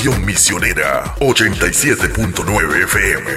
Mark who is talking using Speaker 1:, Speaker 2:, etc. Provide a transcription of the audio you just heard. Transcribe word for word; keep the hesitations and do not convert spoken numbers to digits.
Speaker 1: estación misionera ochenta y siete punto nueve F M.